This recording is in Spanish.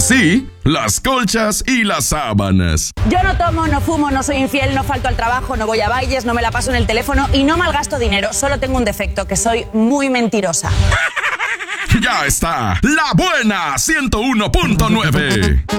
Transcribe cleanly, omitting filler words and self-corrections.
sí, las colchas y las sábanas. Yo no tomo, no fumo, no soy infiel, no falto al trabajo, no voy a bailes, no me la paso en el teléfono y no malgasto dinero. Solo tengo un defecto, que soy muy mentirosa. Ya está, La Buena 101.9.